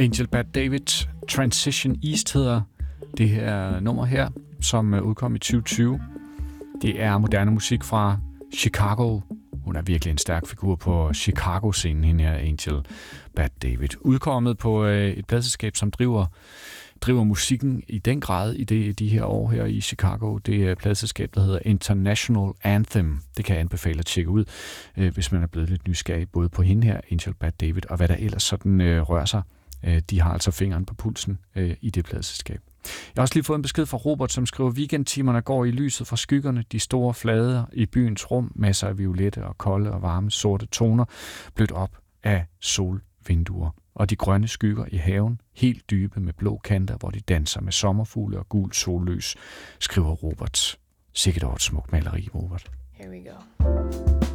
Angel Bad David, Transition East hedder det her nummer her, som udkom i 2020. Det er moderne musik fra Chicago. Hun er virkelig en stærk figur på Chicago-scenen, hende her Angel Bad David. Udkommet på et pladeselskab, som driver musikken i den grad i de her år her i Chicago. Det er et pladeselskab, der hedder International Anthem. Det kan jeg anbefale at tjekke ud, hvis man er blevet lidt nysgerrig både på hende her, Angel Bad David, og hvad der ellers sådan rører sig. De har altså fingeren på pulsen i det pladeselskab. Jeg har også lige fået en besked fra Robert, som skriver, weekendtimerne går i lyset fra skyggerne, de store flader i byens rum, masser af violette og kolde og varme sorte toner, blødt op af solvinduer. Og de grønne skygger i haven, helt dybe med blå kanter, hvor de danser med sommerfugle og gul sollys, skriver Robert. Sikkert over et smukt maleri, Robert. Here we go.